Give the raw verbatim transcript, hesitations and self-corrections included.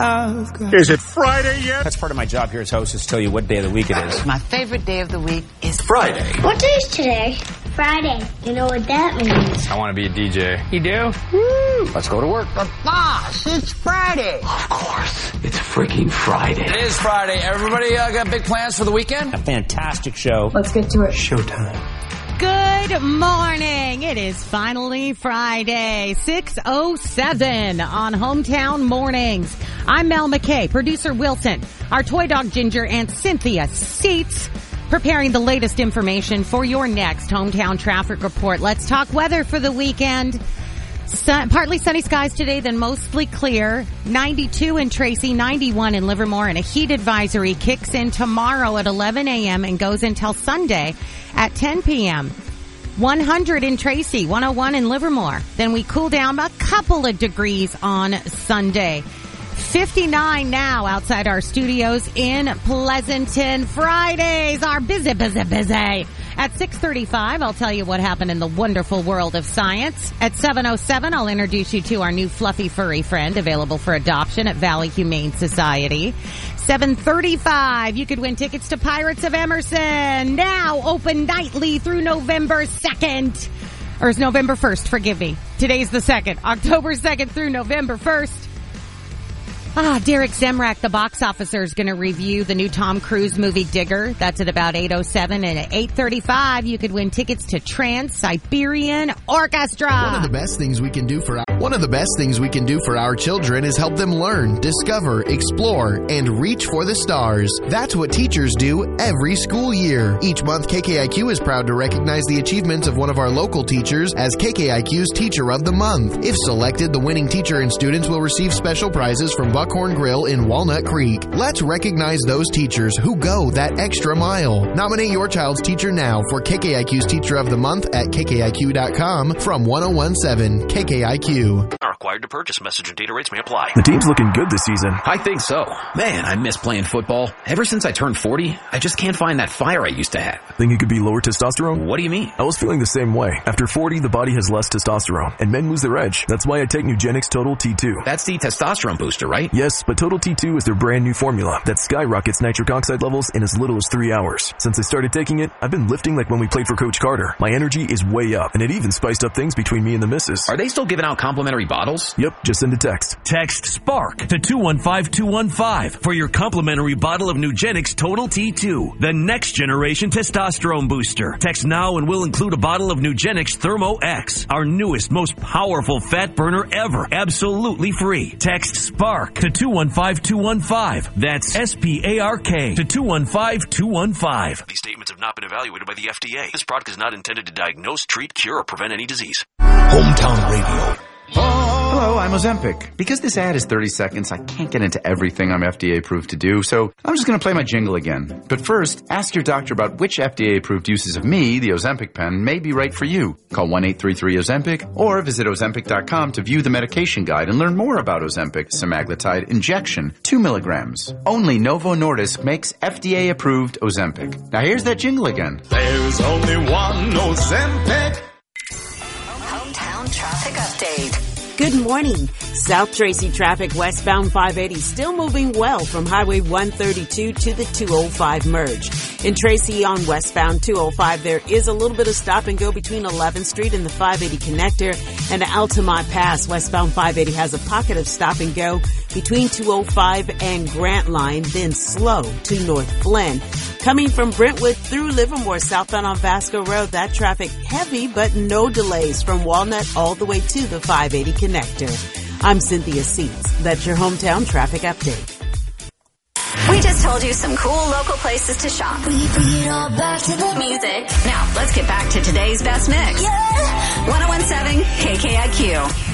I've got... Is it Friday yet? That's part of my job here as host, is to tell you what day of the week it is. My favorite day of the week is Friday. What day is today? Friday. You know what that means? I want to be a D J. You do? Woo! Let's go to work. But boss, it's Friday. Of course. It's freaking Friday. It is Friday. Everybody uh, got big plans for the weekend? A fantastic show. Let's get to it. Showtime. Good morning. It is finally Friday, six oh seven on Hometown Mornings. I'm Mel McKay, producer Wilson, our toy dog Ginger, and Cynthia Seats, preparing the latest information for your next Hometown Traffic Report. Let's talk weather for the weekend. Sun, partly sunny skies today, then mostly clear. ninety-two in Tracy, ninety-one in Livermore, and a heat advisory kicks in tomorrow at eleven a.m. and goes until Sunday at ten p.m. one hundred in Tracy, one oh one in Livermore. Then we cool down a couple of degrees on Sunday. fifty-nine now outside our studios in Pleasanton. Fridays are busy, busy, busy. At six thirty-five, I'll tell you what happened in the wonderful world of science. At seven oh seven, I'll introduce you to our new fluffy furry friend available for adoption at Valley Humane Society. seven thirty-five, you could win tickets to Pirates of Emerson, now open nightly through November second. Or it's November first, forgive me. Today's the second. October second through November first. Ah, Derek Zemrak, the box officer, is going to review the new Tom Cruise movie Digger. That's at about eight oh seven. And at eight thirty-five, you could win tickets to Trans-Siberian Orchestra. One of the best things we can do for our, one of the best things we can do for our children is help them learn, discover, explore, and reach for the stars. That's what teachers do every school year. Each month, K K I Q is proud to recognize the achievements of one of our local teachers as K K I Q's Teacher of the Month. If selected, the winning teacher and students will receive special prizes from Buckhorn Grill in Walnut Creek. Let's recognize those teachers who go that extra mile. Nominate your child's teacher now for K K I Q's Teacher of the Month at K K I Q dot com from one oh one seven K K I Q. Are required to purchase. Message and data rates may apply. The team's looking good this season. I think so. Man, I miss playing football. Ever since I turned forty, I just can't find that fire I used to have. Think it could be lower testosterone? What do you mean? I was feeling the same way. After forty, the body has less testosterone, and men lose their edge. That's why I take Nugenix Total T two. That's the testosterone booster, right? Yes, but Total T two is their brand new formula that skyrockets nitric oxide levels in as little as three hours. Since I started taking it, I've been lifting like when we played for Coach Carter. My energy is way up, and it even spiced up things between me and the missus. Are they still giving out complimentary bottles? Yep, just send a text. Text SPARK to two one five two one five for your complimentary bottle of Nugenix Total T two, the next generation testosterone booster. Text now and we'll include a bottle of Nugenix Thermo X, our newest, most powerful fat burner ever, absolutely free. Text SPARK to two one five two one five. That's S P A R K to two one five two one five. These statements have not been evaluated by the F D A. This product is not intended to diagnose, treat, cure, or prevent any disease. Hometown Radio. Hello, I'm Ozempic. Because this ad is thirty seconds, I can't get into everything I'm F D A approved to do, so I'm just going to play my jingle again. But first, ask your doctor about which F D A approved uses of me, the Ozempic pen, may be right for you. Call one eight three three Ozempic or visit Ozempic dot com to view the medication guide and learn more about Ozempic semaglutide injection, two milligrams. Only Novo Nordisk makes F D A approved Ozempic. Now here's that jingle again. There's only one Ozempic. Hometown traffic update. Good morning. South Tracy traffic westbound five eighty still moving well from Highway one thirty-two to the two oh five merge. In Tracy on westbound two oh five, there is a little bit of stop and go between eleventh Street and the five eighty connector, and Altamont Pass westbound five eighty has a pocket of stop and go between two oh five and Grant Line, then slow to North Flynn. Coming from Brentwood through Livermore southbound on Vasco Road, that traffic heavy but no delays from Walnut all the way to the five eighty connector. I'm Cynthia Seats. That's your hometown traffic update. We just told you some cool local places to shop. We bring it all back to the music. Now, let's get back to today's best mix. Yeah. one oh one seven K K I Q.